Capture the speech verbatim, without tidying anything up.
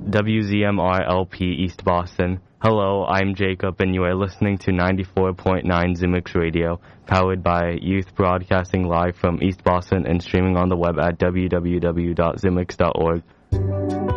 W Z M R L P East Boston. Hello, I'm Jacob, and you are listening to ninety-four point nine Zimix Radio, powered by Youth Broadcasting live from East Boston and streaming on the web at w w w dot zimix dot org.